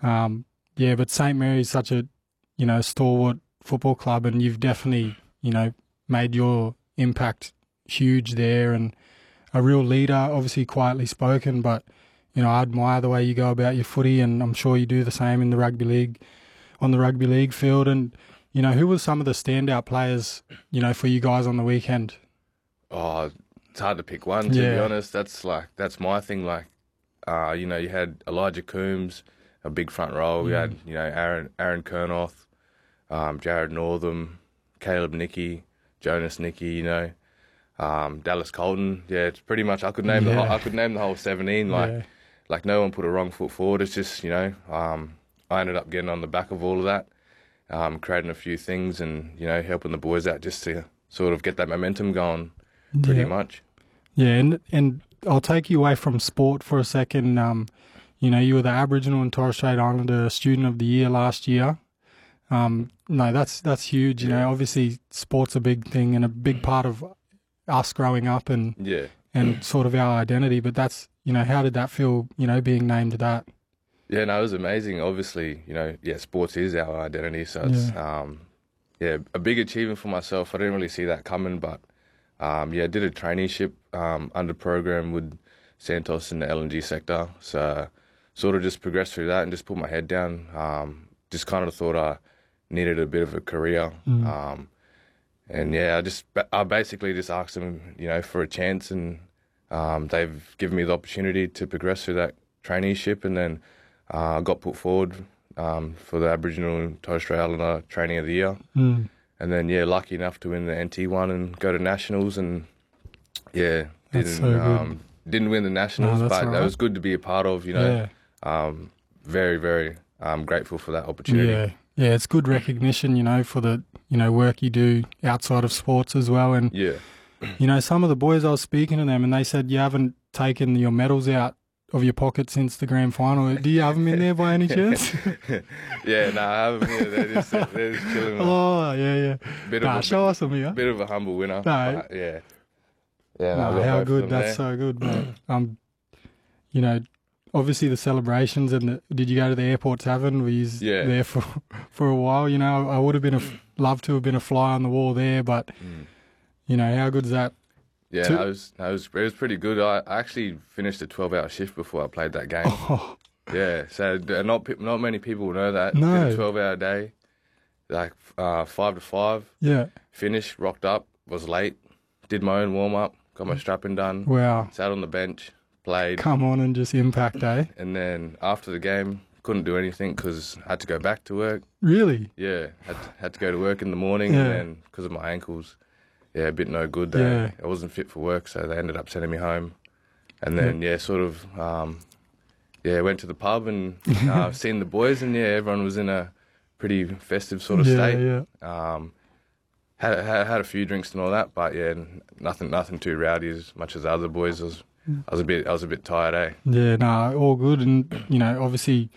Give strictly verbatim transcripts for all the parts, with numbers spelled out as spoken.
Um, yeah, but Saint Mary's such a, you know, stalwart football club, and you've definitely, you know, made your impact huge there, and a real leader, obviously quietly spoken, but, you know, I admire the way you go about your footy, and I'm sure you do the same in the rugby league, on the rugby league field. And, you know, who were some of the standout players, you know, for you guys on the weekend? Oh, it's hard to pick one, to Yeah. be honest. That's like, that's my thing. Like, uh, you know, you had Elijah Coombs, a big front row. We Mm. had, you know, Aaron Aaron Kernoth, um, Jared Northam, Caleb Nicky, Jonas Nicky, you know, um, Dallas Colton. Yeah, it's pretty much, I could name the Yeah. whole, I could name the whole seventeen. Like, Yeah. like no one put a wrong foot forward. It's just, you know, um, I ended up getting on the back of all of that, um, creating a few things, and, you know, helping the boys out just to sort of get that momentum going, pretty Yeah. much. Yeah, and and I'll take you away from sport for a second. Um, you know, you were the Aboriginal and Torres Strait Islander Student of the Year last year. Um, no, that's that's huge. You know, obviously sport's a big thing and a big part of us growing up and Yeah. and sort of our identity. But that's, you know, how did that feel? You know, being named that. Yeah, no, it was amazing. Obviously, you know, yeah, sports is our identity, so it's Yeah. um, yeah, a big achievement for myself. I didn't really see that coming, but um, yeah, I did a traineeship um, under program with Santos in the L N G sector, so sort of just progressed through that and just put my head down. Um, just kind of thought I needed a bit of a career, Mm. um, and yeah, I just I basically just asked them, you know, for a chance, and um, they've given me the opportunity to progress through that traineeship, and then I uh, got put forward um, for the Aboriginal and Torres Strait Islander Training of the Year. Mm. And then, yeah, lucky enough to win the N T one and go to Nationals, and, yeah, That's didn't so good. um, didn't win the Nationals, No, that's but all that right. was good to be a part of, you know. Yeah. Um, very, very um, grateful for that opportunity. Yeah, yeah, it's good recognition, you know, for the, you know, work you do outside of sports as well. And, Yeah. you know, some of the boys, I was speaking to them and they said you haven't taken your medals out of your pocket since the grand final. Do you have them in there by any chance? Yeah, no, I haven't here. They're just, they're just chilling. Oh, yeah, yeah. Bit Nah, of a, show us them here. bit of a humble winner. No. But, yeah. Yeah, no, Nah, I've got how both of good. them That's there. so good, mate. Um, you know, obviously the celebrations and the, did you go to the airport tavern? Were you Yeah. there for for a while? You know, I would have been a, love to have been a fly on the wall there, but, Mm. you know, how good's that? Yeah, To- I was, I was, it was pretty good. I I actually finished a twelve-hour shift before I played that game. Oh, Yeah, so uh, not pe- not many people know that. No. Did a twelve-hour day, like uh, five to five. yeah. Finished, rocked up, was late, did my own warm-up, got my strapping done, Wow. sat on the bench, played, Come on and just impact, eh? and then after the game, couldn't do anything because I had to go back to work. Really? Yeah, had to, had to go to work in the morning, Yeah. and then because of my ankles, yeah, a bit no good there. Yeah. I wasn't fit for work, so they ended up sending me home. And then, yeah, sort of, um, yeah, went to the pub and uh, seen the boys, and yeah, everyone was in a pretty festive sort of yeah, state. yeah. Um, had, had had a few drinks and all that, but yeah, n- nothing nothing too rowdy as much as the other boys. I was I was a bit I was a bit tired, eh? Yeah, no, all good. And, you know, obviously,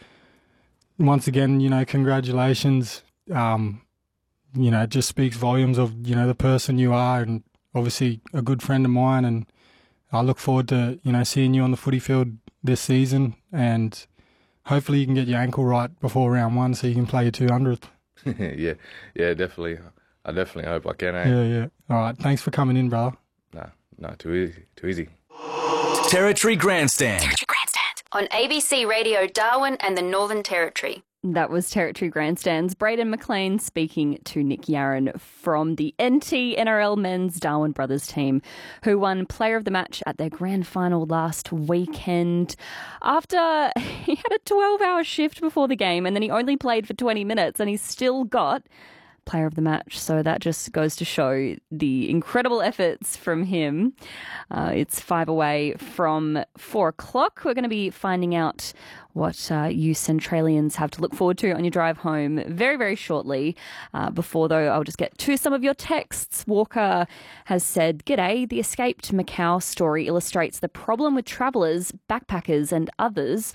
once again, you know, congratulations. Um, you know, it just speaks volumes of, you know, the person you are, and obviously a good friend of mine. And I look forward to, you know, seeing you on the footy field this season. And hopefully you can get your ankle right before round one so you can play your two hundredth. yeah, yeah, definitely. I definitely hope I can, eh? Yeah, yeah. All right. Thanks for coming in, brother. No, no, too easy, too easy. Territory Grandstand. Grandstand on A B C Radio Darwin and the Northern Territory. That was Territory Grandstands. Braden McLean speaking to Nick Yaron from the N T N R L Men's Darwin Brothers team, who won Player of the Match at their grand final last weekend after he had a twelve-hour shift before the game and then he only played for twenty minutes and he still got Player of the Match. So that just goes to show the incredible efforts from him. Uh, it's five away from four o'clock. We're going to be finding out what uh, you Centralians have to look forward to on your drive home very, very shortly. Uh, before, though, I'll just get to some of your texts. Walker has said, "G'day, the escaped Macau story illustrates the problem with travellers, backpackers and others.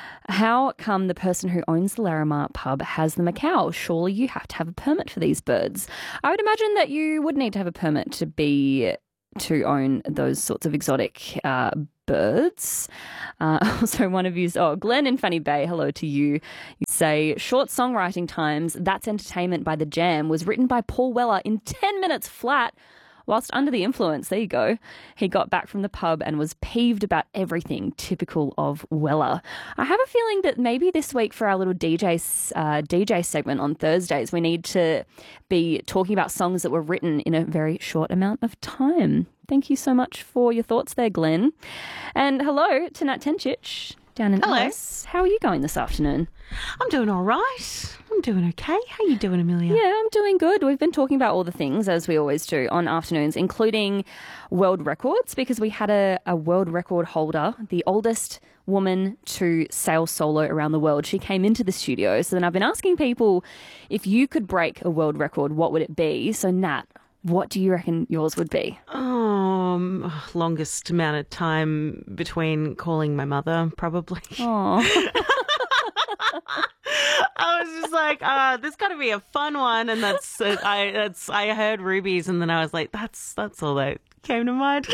How come the person who owns the Larimar pub has the Macau? Surely you have to have a permit for these birds." I would imagine that you would need to have a permit to be to own those sorts of exotic uh, birds. Uh, also, one of you, oh, Glenn in Fanny Bay, hello to you. You say, short songwriting times, That's Entertainment by The Jam was written by Paul Weller in ten minutes flat. Whilst under the influence, there you go, he got back from the pub and was peeved about everything, typical of Weller. I have a feeling that maybe this week for our little D J uh, D J segment on Thursdays, we need to be talking about songs that were written in a very short amount of time. Thank you so much for your thoughts there, Glenn. And hello to Nat Tencic down in Hello. Alice. How are you going this afternoon? I'm doing all right. I'm doing okay. How you doing, Amelia? Yeah, I'm doing good. We've been talking about all the things, as we always do, on afternoons, including world records, because we had a, a world record holder, the oldest woman to sail solo around the world. She came into the studio. So then I've been asking people, if you could break a world record, what would it be? So, Nat, what do you reckon yours would be? Um, longest amount of time between calling my mother, probably. Oh. I was just like, uh, this got to be a fun one, and that's uh, I that's I heard Ruby's, and then I was like, that's that's all that came to mind.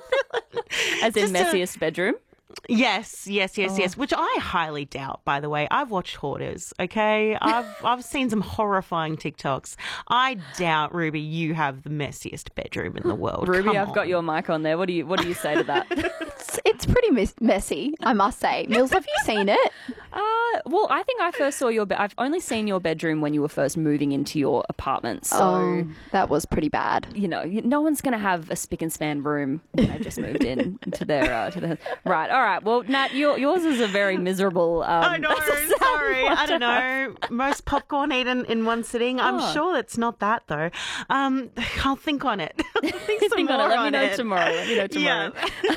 As in Just a- messiest bedroom? Yes, yes, yes, Oh. yes. Which I highly doubt, by the way. I've watched Hoarders, okay? I've I've seen some horrifying TikToks. I doubt, Ruby, you have the messiest bedroom in the world. Ruby, Come I've got on. your mic on there. What do you What do you say to that? It's, it's pretty mes- messy, I must say. Mills, have you seen it? Uh, well, I think I first saw your. Be- I've only seen your bedroom when you were first moving into your apartment. So Oh, that was pretty bad. you know, you- no one's going to have a spick and span room when they just moved in to their uh, to their right. All right. Well, Nat, your, yours is a very miserable. Um, I know, that's a sad sorry. one I to don't have. know. Most popcorn eaten in one sitting. I'm Oh. sure it's not that, though. Um, I'll think on it. I'll think some Think on it. more Let me on know it. tomorrow. Let me know tomorrow. Yeah.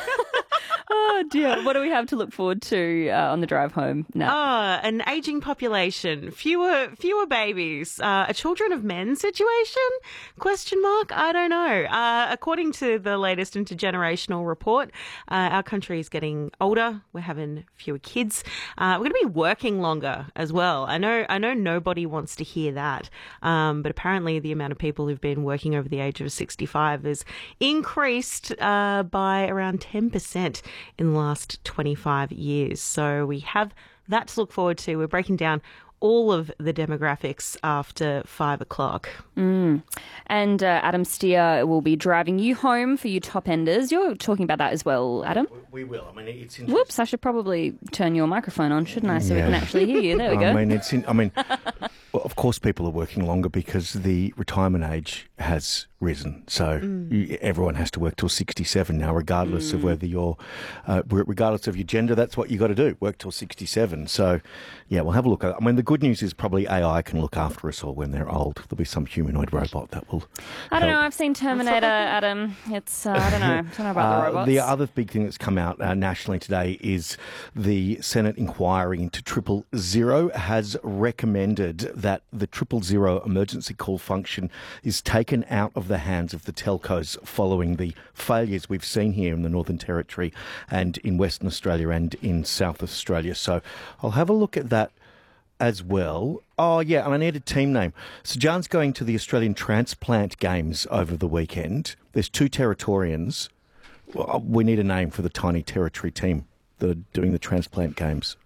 Oh dear. What do we have to look forward to uh, on the drive home, Nat? Oh, an aging population, fewer fewer babies, uh, a children of men situation? Question mark? I don't know. Uh, according to the latest intergenerational report, uh, our country is getting older. We're having fewer kids. Uh, we're going to be working longer as well. I know. I know nobody wants to hear that, um, but apparently the amount of people who've been working over the age of sixty-five has increased uh, by around ten percent in the last twenty-five years. So we have that to look forward to. We're breaking down all of the demographics after five o'clock. Mm. And uh, Adam Steer will be driving you home for you top enders. You're talking about that as well, Adam. We will. I mean, it's interesting. Whoops, I should probably turn your microphone on, shouldn't I, so we Yeah. can actually hear you. There we go. I mean, it's. In, I mean, well, of course, people are working longer because the retirement age has risen. So you, everyone has to work till sixty-seven now, regardless of whether you're, uh, regardless of your gender. That's what you got to do. Work till sixty-seven. So, yeah, we'll have a look. I mean, the good news is probably A I can look after us all when they're old. There'll be some humanoid robot that will. I don't help. know, I've seen Terminator, Adam. It's, uh, I don't know. I don't know about the Uh, robots. the other big thing that's come out uh, nationally today is the Senate inquiry into triple zero has recommended that the triple zero emergency call function is taken out of the hands of the telcos following the failures we've seen here in the Northern Territory and in Western Australia and in South Australia. So I'll have a look at that as well. Oh, yeah, and I need a team name. So John's going to the Australian Transplant Games over the weekend. There's two Territorians. Well, we need a name for the tiny territory team that are doing the transplant games.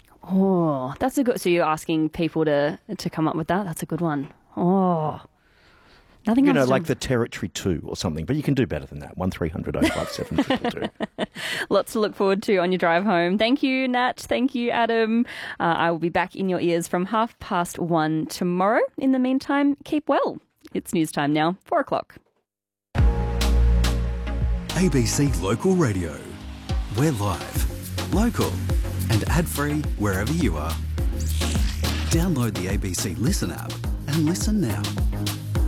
Oh, that's a good... So you're asking people to to come up with that? That's a good one. Oh. Nothing You else know, to- like the Territory two or something, but you can do better than that. one three hundred oh five seven two two. Lots to look forward to on your drive home. Thank you, Nat. Thank you, Adam. Uh, I will be back in your ears from half past one tomorrow. In the meantime, keep well. It's news time now, four o'clock. A B C Local Radio. We're live, local and ad-free wherever you are. Download the A B C Listen app and listen now.